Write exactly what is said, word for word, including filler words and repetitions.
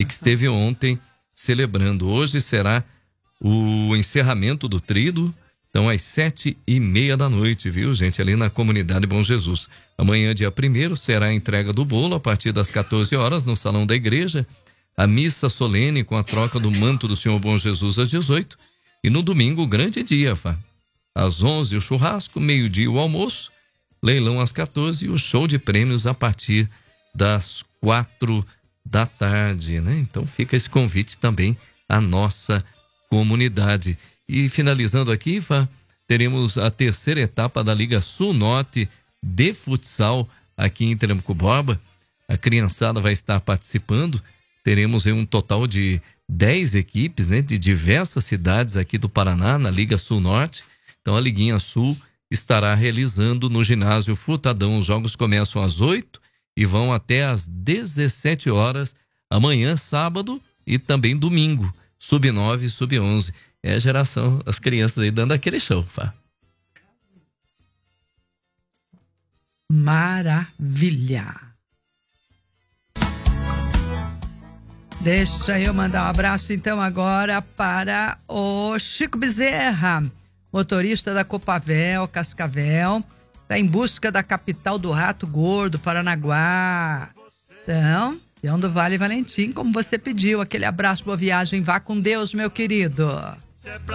que esteve ontem celebrando. Hoje será o encerramento do tríduo, então às sete e meia da noite, viu, gente? Ali na comunidade Bom Jesus. Amanhã, dia primeiro, será a entrega do bolo a partir das quatorze horas no salão da igreja. A missa solene com a troca do manto do Senhor Bom Jesus às dezoito. E no domingo, o grande dia, Fá. Às onze, o churrasco, meio-dia, o almoço. Leilão às quatorze e o show de prêmios a partir das quatro da tarde, né? Então fica esse convite também à nossa comunidade. E finalizando aqui, Fá, teremos a terceira etapa da Liga Sul-Norte de futsal aqui em Trancoboba. A criançada vai estar participando. Teremos aí um total de dez equipes, né, de diversas cidades aqui do Paraná, na Liga Sul-Norte. Então a Liguinha Sul estará realizando no ginásio Furtadão. Os jogos começam às oito e vão até às dezessete horas, amanhã, sábado e também domingo, sub nove e sub onze. É a geração, as crianças aí dando aquele show, Fá. Maravilha! Deixa eu mandar um abraço então agora para o Chico Bezerra, motorista da Copavel, Cascavel, está em busca da capital do Rato Gordo, Paranaguá. Então, Tião do Vale Valentim, como você pediu, aquele abraço, boa viagem, vá com Deus, meu querido.